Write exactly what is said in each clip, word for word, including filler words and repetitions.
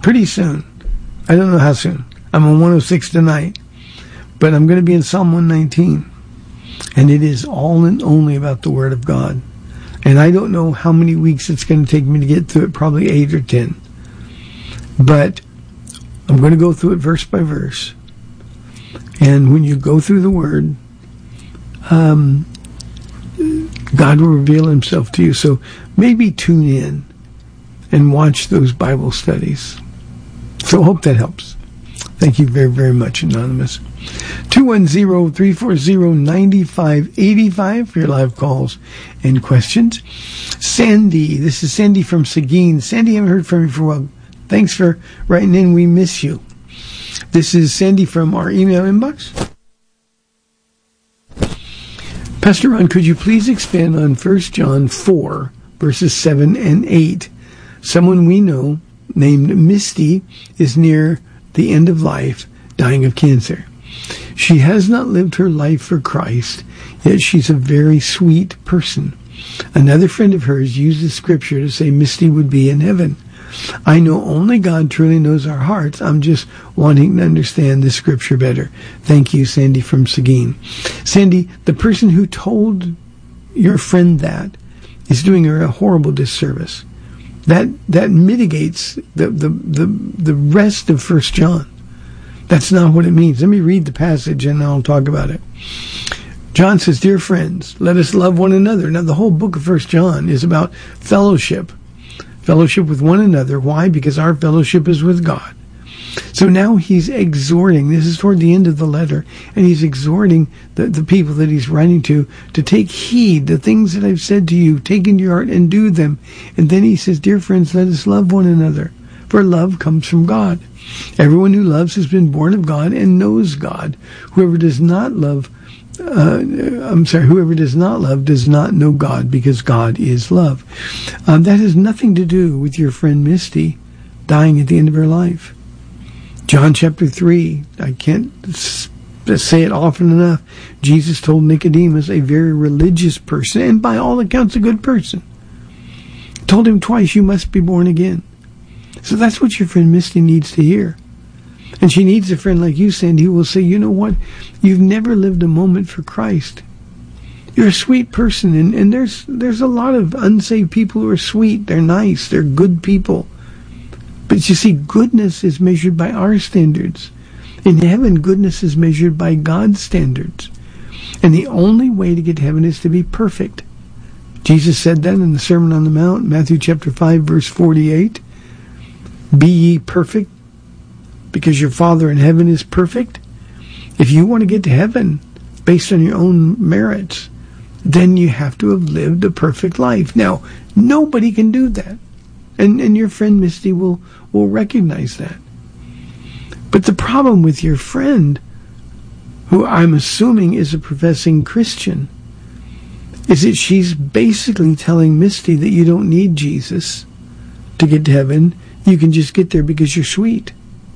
pretty soon. I don't know how soon. I'm on one oh six tonight. But I'm going to be in Psalm one nineteen. And it is all and only about the Word of God. And I don't know how many weeks it's going to take me to get through it, probably eight or ten. But I'm going to go through it verse by verse. And when you go through the Word, um, God will reveal Himself to you. So maybe tune in and watch those Bible studies. So I hope that helps. Thank you very, very much, Anonymous. two one zero, three four zero, nine five eight five for your live calls and questions. Sandy, this is Sandy from Seguin. Sandy, I haven't heard from you for a while. Thanks for writing in. We miss you. This is Sandy from our email inbox. Pastor Ron, could you please expand on First John four, verses seven and eight? Someone we know, named Misty, is near the end of life, dying of cancer. She has not lived her life for Christ, yet she's a very sweet person. Another friend of hers used the scripture to say Misty would be in heaven. I know only God truly knows our hearts. I'm just wanting to understand the scripture better. Thank you, Sandy from Seguin. Sandy, the person who told your friend that is doing her a horrible disservice. That that mitigates the, the, the, the rest of First John. That's not what it means. Let me read the passage and I'll talk about it. John says, "Dear friends, let us love one another." Now, the whole book of First John is about fellowship. Fellowship with one another. Why? Because our fellowship is with God. So now he's exhorting, this is toward the end of the letter, and he's exhorting the, the people that he's writing to to take heed, the things that I've said to you, take into your heart and do them. And then he says, "Dear friends, let us love one another, for love comes from God. Everyone who loves has been born of God and knows God. Whoever does not love, uh, I'm sorry, whoever does not love does not know God, because God is love." Um, that has nothing to do with your friend Misty dying at the end of her life. John chapter three, I can't say it often enough. Jesus told Nicodemus, a very religious person, and by all accounts a good person, told him twice, "You must be born again." So that's what your friend Misty needs to hear. And she needs a friend like you, Sandy, who will say, "You know what? You've never lived a moment for Christ. You're a sweet person." And, and there's there's a lot of unsaved people who are sweet. They're nice. They're good people. But you see, goodness is measured by our standards. In heaven, goodness is measured by God's standards. And the only way to get to heaven is to be perfect. Jesus said that in the Sermon on the Mount, Matthew chapter five, verse forty-eight. "Be ye perfect, because your Father in heaven is perfect." If you want to get to heaven based on your own merits, then you have to have lived a perfect life. Now, nobody can do that. And and your friend Misty will, will recognize that. But the problem with your friend, who I'm assuming is a professing Christian, is that she's basically telling Misty that you don't need Jesus to get to heaven. You can just get there because you're sweet.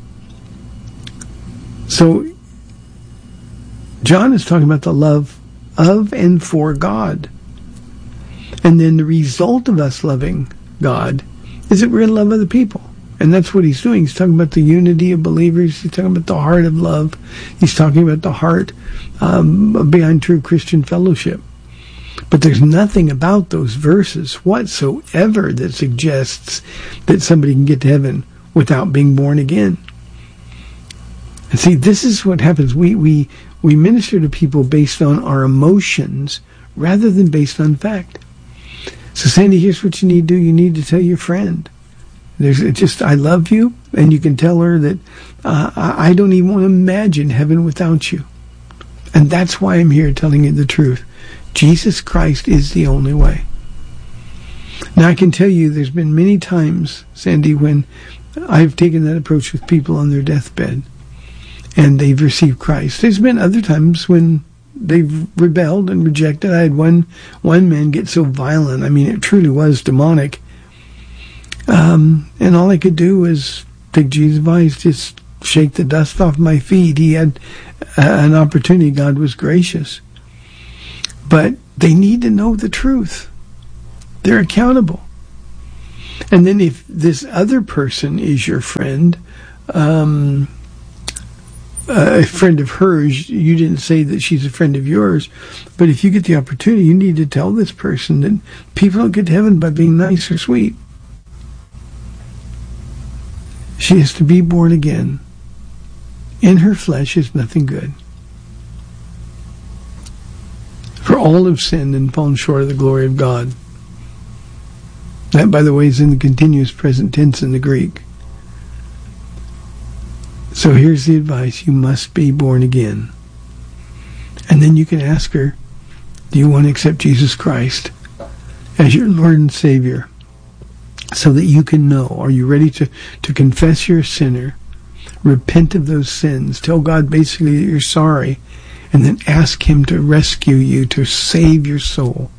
So, John is talking about the love of and for God. And then the result of us loving God is that we're going to love other people. And that's what he's doing. He's talking about the unity of believers. He's talking about the heart of love. He's talking about the heart um, behind true Christian fellowship. But there's nothing about those verses whatsoever that suggests that somebody can get to heaven without being born again. And see, this is what happens. We, we, we minister to people based on our emotions rather than based on fact. So, Sandy, here's what you need to do. You need to tell your friend. There's just, "I love you," and you can tell her that uh, I don't even want to imagine heaven without you. And that's why I'm here telling you the truth. Jesus Christ is the only way. Now, I can tell you there's been many times, Sandy, when I've taken that approach with people on their deathbed, and they've received Christ. There's been other times when they've rebelled and rejected. I had one one man get so violent. I mean, it truly was demonic. Um, and all I could do was take Jesus' advice, just shake the dust off my feet. He had uh, an opportunity. God was gracious. But they need to know the truth. They're accountable. And then if this other person is your friend, um, a friend of hers, you didn't say that she's a friend of yours, but if you get the opportunity, you need to tell this person that people don't get to heaven by being nice or sweet. She has to be born again. In her flesh is nothing good. For all have sinned and fallen short of the glory of God. That, by the way, is in the continuous present tense in the Greek. So here's the advice. You must be born again. And then you can ask her, do you want to accept Jesus Christ as your Lord and Savior? So that you can know, are you ready to, to confess you're a sinner, repent of those sins, tell God basically that you're sorry, and then ask Him to rescue you, to save your soul.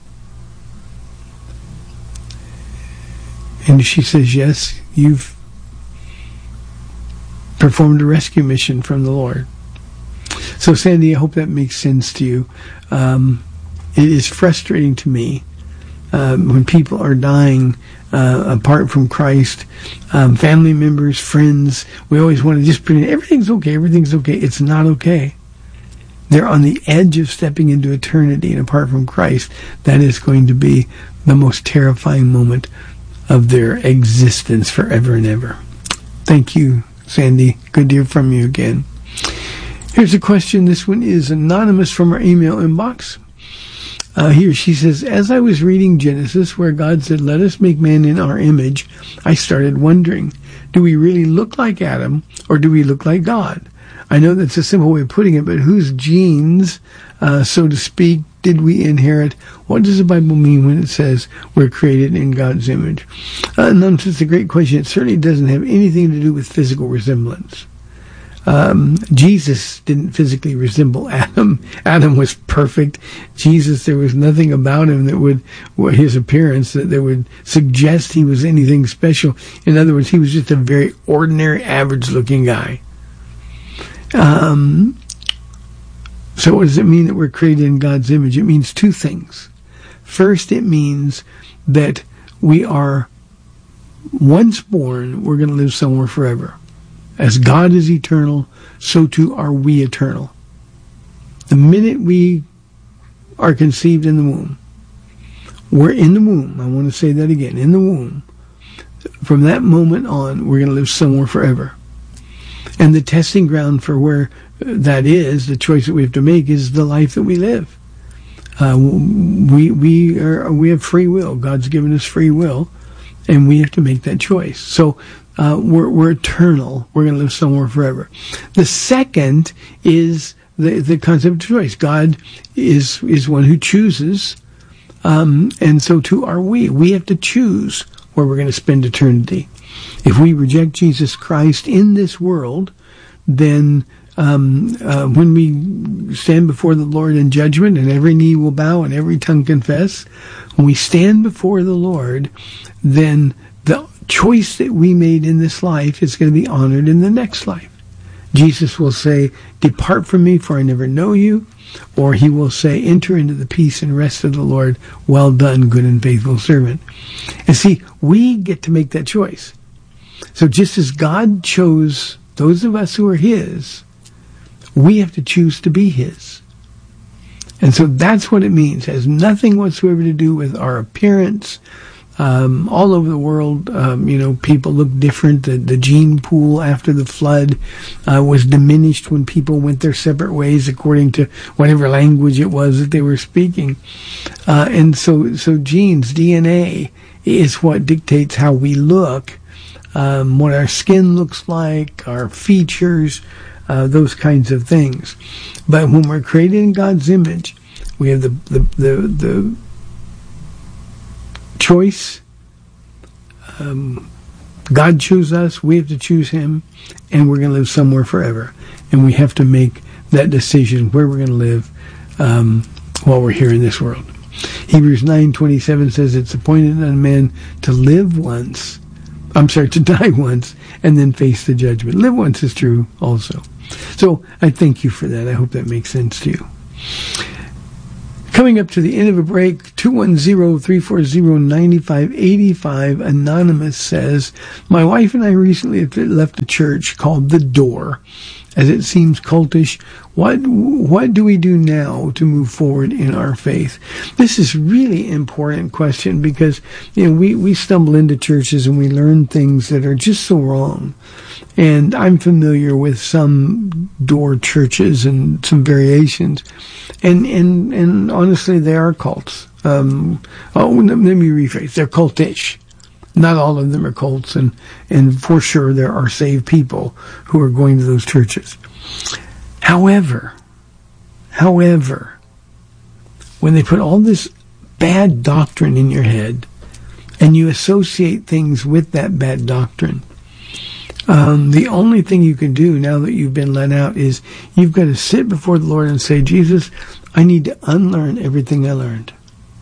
And she says, yes, you've performed a rescue mission from the Lord. So, Sandy, I hope that makes sense to you. Um, it is frustrating to me um, when people are dying uh, apart from Christ, um, family members, friends. We always want to just pretend everything's okay, everything's okay. It's not okay. They're on the edge of stepping into eternity, and apart from Christ, that is going to be the most terrifying moment of their existence forever and ever. Thank you, Sandy. Good to hear from you again. Here's a question. This one is anonymous from our email inbox. Uh, here she says, as I was reading Genesis, where God said, let us make man in our image, I started wondering, do we really look like Adam, or do we look like God? I know that's a simple way of putting it, but whose genes, uh, so to speak, did we inherit? What does the Bible mean when it says we're created in God's image? Uh, nonsense, it's a great question. It certainly doesn't have anything to do with physical resemblance. Um, Jesus didn't physically resemble Adam. Adam was perfect. Jesus, there was nothing about him that would, his appearance, that, that would suggest he was anything special. In other words, he was just a very ordinary, average-looking guy. Um, so what does it mean that we're created in God's image? It means two things. First, it means that we are, once born, we're going to live somewhere forever. As God is eternal, so too are we eternal. The minute we are conceived in the womb, we're in the womb. I want to say that again, in the womb. From that moment on, we're going to live somewhere forever. And the testing ground for where that is, the choice that we have to make, is the life that we live. Uh, we we are we have free will. God's given us free will, and we have to make that choice. So uh, we're we're eternal. We're going to live somewhere forever. The second is the the concept of choice. God is is one who chooses, um, and so too are we. We have to choose where we're going to spend eternity. If we reject Jesus Christ in this world, then um, uh, when we stand before the Lord in judgment, and every knee will bow and every tongue confess, when we stand before the Lord, then the choice that we made in this life is going to be honored in the next life. Jesus will say, depart from me, for I never know you. Or he will say, enter into the peace and rest of the Lord. Well done, good and faithful servant. And see, we get to make that choice. So just as God chose those of us who are his, we have to choose to be his. And so that's what it means. It has nothing whatsoever to do with our appearance. Um, all over the world, um, you know, people look different. The, the gene pool after the flood uh, was diminished when people went their separate ways according to whatever language it was that they were speaking. Uh, and so, so genes, D N A, is what dictates how we look, um, what our skin looks like, our features, uh, those kinds of things. But when we're created in God's image, we have the the the, the choice. Um, God chose us, we have to choose him, and we're going to live somewhere forever. And we have to make that decision where we're going to live um, while we're here in this world. Hebrews nine twenty-seven says it's appointed unto man to live once, I'm sorry, to die once, and then face the judgment. Live once is true also. So I thank you for that. I hope that makes sense to you. Coming up to the end of a break, two one zero, three four zero, nine five eight five. Anonymous says, my wife and I recently left a church called The Door, as it seems cultish. What what do we do now to move forward in our faith? This is really important question because, you know, we, we stumble into churches and we learn things that are just so wrong. And I'm familiar with some door churches and some variations. And, and, and honestly, they are cults. Um, oh, let me rephrase. They're cultish. Not all of them are cults, and, and for sure there are saved people who are going to those churches. However, however, when they put all this bad doctrine in your head, and you associate things with that bad doctrine, um, the only thing you can do now that you've been let out is you've got to sit before the Lord and say, Jesus, I need to unlearn everything I learned.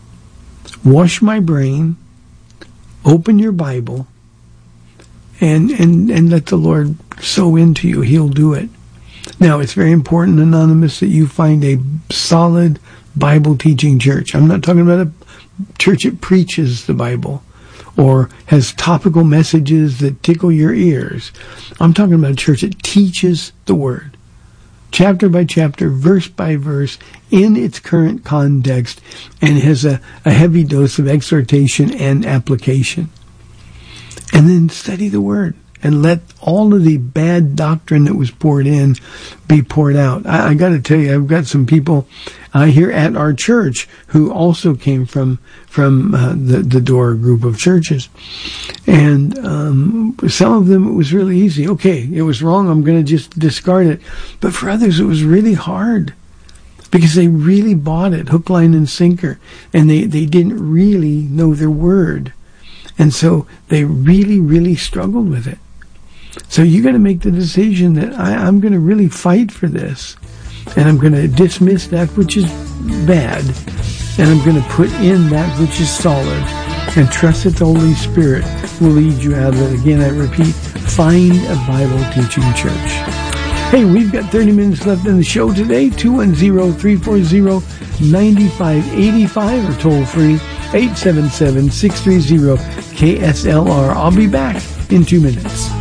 Wash my brain. Open your Bible and, and, and let the Lord sow into you. He'll do it. Now, it's very important, Anonymous, that you find a solid Bible-teaching church. I'm not talking about a church that preaches the Bible or has topical messages that tickle your ears. I'm talking about a church that teaches the Word, chapter by chapter, verse by verse, in its current context, and has a, a heavy dose of exhortation and application. And then study the Word, and let all of the bad doctrine that was poured in be poured out. I, I got to tell you, I've got some people uh, here at our church who also came from from uh, the, the Door group of churches. And um, some of them, it was really easy. Okay, it was wrong, I'm going to just discard it. But for others, it was really hard because they really bought it, hook, line, and sinker. And they, they didn't really know their Word. And so they really, really struggled with it. So you got to make the decision that I, I'm going to really fight for this. And I'm going to dismiss that which is bad. And I'm going to put in that which is solid. And trust that the Holy Spirit will lead you out of it. Again, I repeat, find a Bible-teaching church. Hey, we've got thirty minutes left in the show today. two one zero, three four zero, nine five eight five or toll free eight seven seven, six three zero, K S L R. I'll be back in two minutes.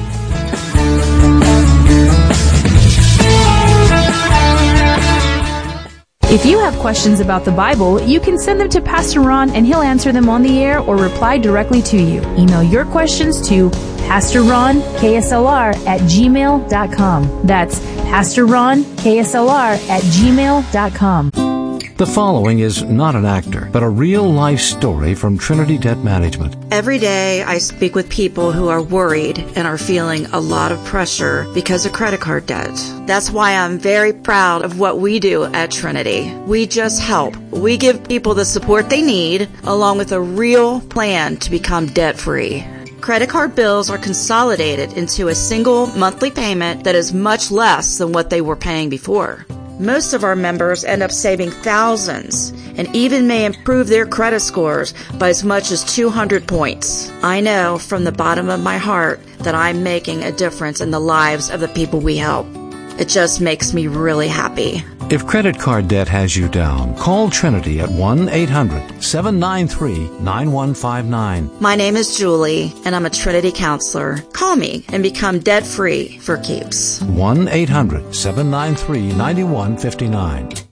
If you have questions about the Bible, you can send them to Pastor Ron and he'll answer them on the air or reply directly to you. Email your questions to Pastor Ron K S L R at gmail dot com. That's Pastor Ron K S L R at gmail dot com. The following is not an actor, but a real-life story from Trinity Debt Management. Every day I speak with people who are worried and are feeling a lot of pressure because of credit card debt. That's why I'm very proud of what we do at Trinity. We just help. We give people the support they need, along with a real plan to become debt-free. Credit card bills are consolidated into a single monthly payment that is much less than what they were paying before. Most of our members end up saving thousands and even may improve their credit scores by as much as two hundred points. I know from the bottom of my heart that I'm making a difference in the lives of the people we help. It just makes me really happy. If credit card debt has you down, call Trinity at one eight hundred, seven nine three, nine one five nine. My name is Julie, and I'm a Trinity counselor. Call me and become debt-free for keeps. one eight hundred, seven nine three, nine one five nine.